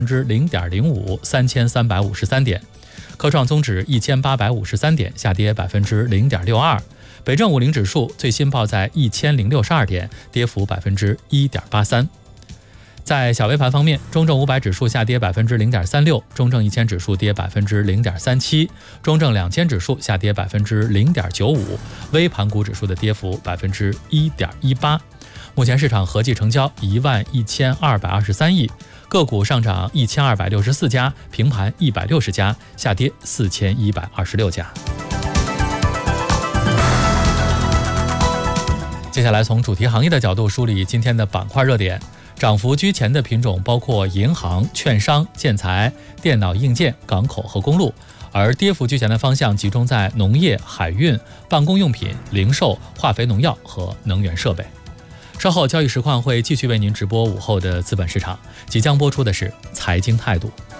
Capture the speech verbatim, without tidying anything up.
之零点零五，三千三百五十三点。科创综指一千八百五十三点，下跌百分之零点六二。北证五零指数最新报在一千零六十二点，跌幅百分之一点八三。在小微盘方面，中证五百指数下跌百分之零点三六，中证一千指数跌百分之零点三七，中证两千指数下跌百分之零点九五，微盘股指数的跌幅百分之一点一八。目前市场合计成交一万一千二百二十三亿。个股上涨一千二百六十四家，平盘一百六十家，下跌四千一百二十六家。接下来从主题行业的角度梳理今天的板块热点。涨幅居前的品种包括银行、券商、建材、电脑硬件、港口和公路，而跌幅居前的方向集中在农业、海运、办公用品、零售、化肥农药和能源设备。稍后交易实况会继续为您直播午后的资本市场，即将播出的是财经态度。